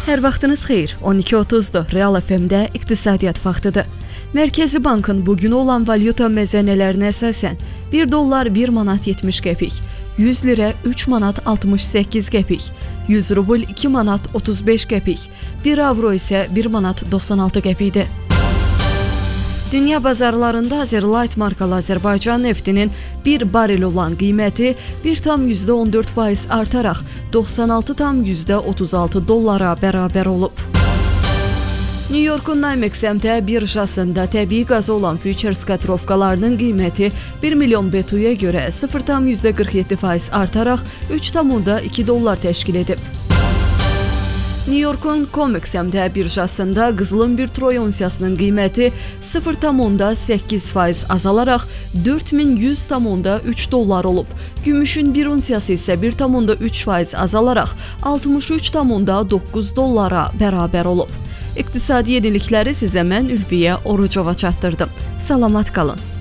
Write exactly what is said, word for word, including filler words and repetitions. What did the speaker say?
Hər vaxtınız xeyir. on iki otuzdur. Real F M-də iqtisadiyyat vaxtıdır. Mərkəzi Bankın bugün olan valyuta məzənələrinə əsasən bir dollar bir manat yetmiş qəpik, yüz lirə üç manat altmış səkkiz qəpik, yüz rubl iki manat otuz beş qəpik, bir avro isə bir manat doxsan altı qəpikdir. Dünya bazarlarında Azerlight markalı Azərbaycan neftinin bir barel olan qiyməti bir tam yüzdə on dörd faiz artaraq doxsan altı tam yüzdə otuz altı dollara bərabər olub. New York'un Nymex əmtə birjasında təbii qazı olan futures kotirovkalarının qiyməti bir milyon B T U-ya görə sıfır tam yüzdə qırx yeddi faiz artaraq üç tam iki dollar təşkil edib. New York'un Comex əmtə birjasında qızılın bir troy onsiyasının qiyməti sıfır tam səkkiz faiz azalaraq dörd min yüz tam üç dollar olub. Gümüşün bir onsiyası isə bir tam üç faiz azalaraq altmış üç tam doqquz dollara bərabər olub. İqtisadi yenilikləri sizə mən Ülviyə Orucova çatdırdım. Salamat qalın.